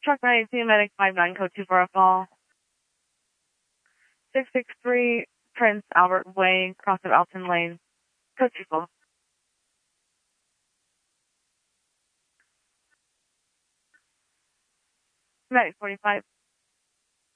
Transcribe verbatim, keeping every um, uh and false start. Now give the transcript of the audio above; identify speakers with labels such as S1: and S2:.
S1: Truck ninety-two, Medic five nine, code two for a call. six six three, Prince Albert Way, cross of Alton Lane, code two four. Medic forty-five.